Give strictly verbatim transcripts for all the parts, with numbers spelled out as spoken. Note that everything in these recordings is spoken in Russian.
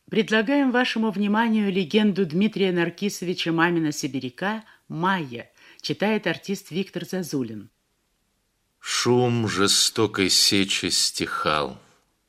Предлагаем вашему вниманию легенду Дмитрия Наркисовича Мамина-Сибиряка «Майя», читает артист Виктор Зазулин. Шум жестокой сечи стихал.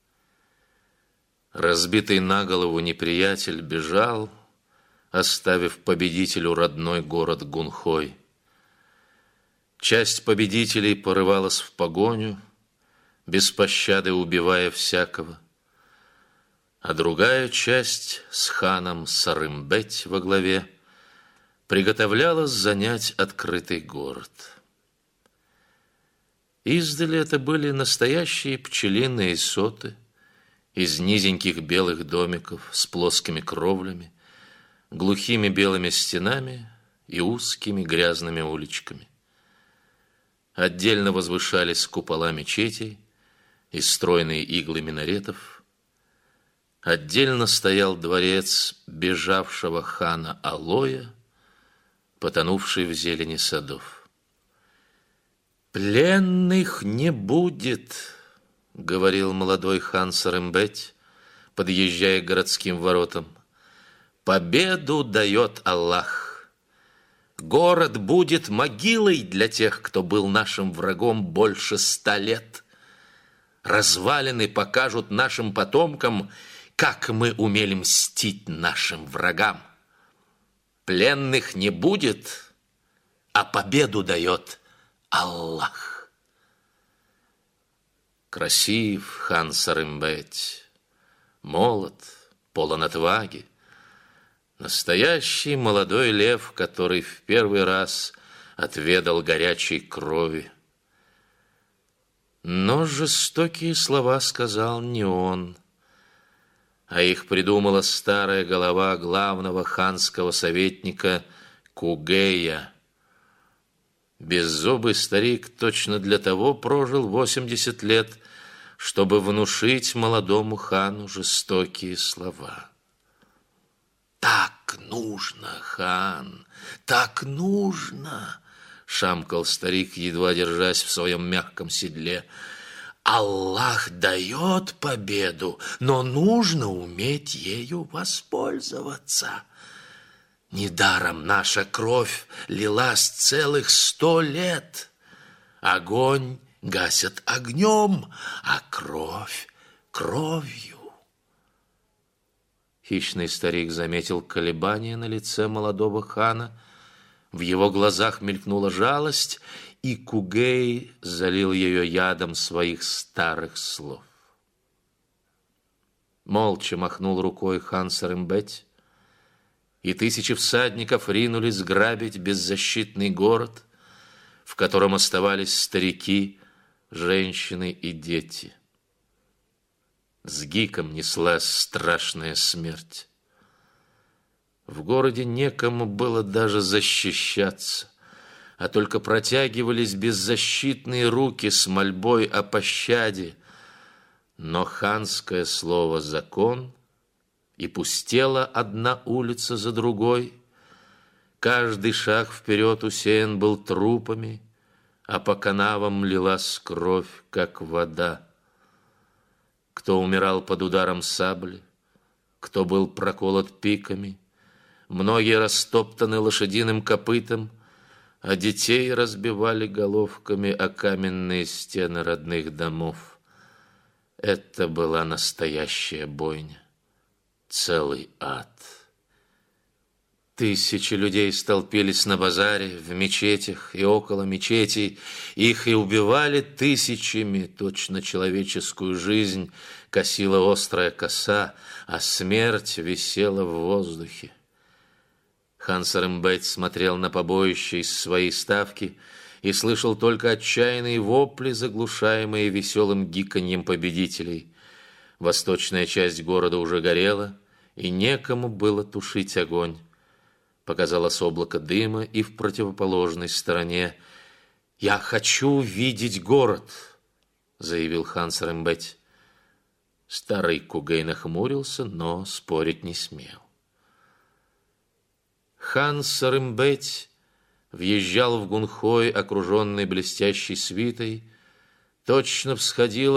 Разбитый на голову неприятель бежал, оставив победителю родной город Гунхой. Часть победителей порывалась в погоню, без пощады убивая всякого, а другая часть с ханом Сарымбеть во главе приготовлялась занять открытый город. Издали это были настоящие пчелиные соты из низеньких белых домиков с плоскими кровлями, глухими белыми стенами и узкими грязными уличками. Отдельно возвышались купола мечетей и стройные иглы минаретов. Отдельно стоял дворец бежавшего хана Алоя, потонувший в зелени садов. «Пленных не будет», — говорил молодой хан Сарымбеть, подъезжая к городским воротам. «Победу дает Аллах. Город будет могилой для тех, кто был нашим врагом больше ста лет. Развалины покажут нашим потомкам, как мы умели мстить нашим врагам. Пленных не будет, а победу дает Аллах». Красив хан Сарымбеть, молод, полон отваги, настоящий молодой лев, который в первый раз отведал горячей крови. Но жестокие слова сказал не он, а их придумала старая голова главного ханского советника Кугея. Беззубый старик точно для того прожил восемьдесят лет, чтобы внушить молодому хану жестокие слова. «Так нужно, хан, так нужно!» — шамкал старик, едва держась в своем мягком седле. «Аллах дает победу, но нужно уметь ею воспользоваться. Недаром наша кровь лилась целых сто лет. Огонь гасят огнем, а кровь кровью». Хищный старик заметил колебания на лице молодого хана. В его глазах мелькнула жалость, и Кугей залил ее ядом своих старых слов. Молча махнул рукой хан Сарымбеть, и тысячи всадников ринулись грабить беззащитный город, в котором оставались старики, женщины и дети. С гиком неслась страшная смерть. В городе некому было даже защищаться, а только протягивались беззащитные руки с мольбой о пощаде. Но ханское слово «закон», и пустела одна улица за другой. Каждый шаг вперед усеян был трупами, а по канавам лилась кровь, как вода. Кто умирал под ударом сабли, кто был проколот пиками, многие растоптаны лошадиным копытом, а детей разбивали головками о каменные стены родных домов. Это была настоящая бойня, целый ад. Тысячи людей столпились на базаре, в мечетях и около мечетей. Их и убивали тысячами, точно человеческую жизнь косила острая коса, а смерть висела в воздухе. Хан Сарымбеть смотрел на побоище из своей ставки и слышал только отчаянные вопли, заглушаемые веселым гиканьем победителей. Восточная часть города уже горела, и некому было тушить огонь. Показалось облако дыма и в противоположной стороне. «Я хочу видеть город», — заявил хан Сарымбеть. Старый Кугей нахмурился, но спорить не смел. Хан Сарымбеть въезжал в Гунхой, окруженный блестящей свитой. Точно всходило